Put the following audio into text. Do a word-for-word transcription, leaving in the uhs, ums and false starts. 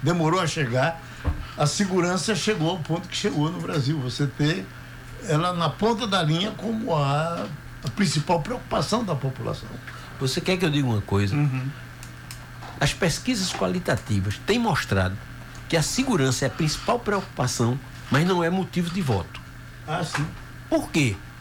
demorou a chegar, a segurança chegou ao ponto que chegou no Brasil. Você ter ela na ponta da linha como a, a principal preocupação da população. Você quer que eu diga uma coisa? Uhum. As pesquisas qualitativas têm mostrado que a segurança é a principal preocupação, mas não é motivo de voto. Ah, sim. Por quê?